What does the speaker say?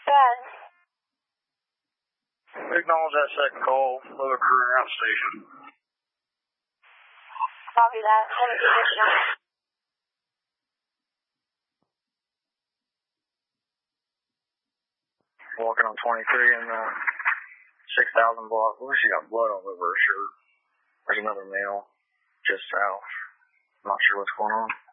Bad. Acknowledge that second call. Lower career outstation. Copy that. Send a position. Walking on 23 in the 6,000 block. Looks like she got blood all over her shirt. There's another male just south. I'm not sure what's going on.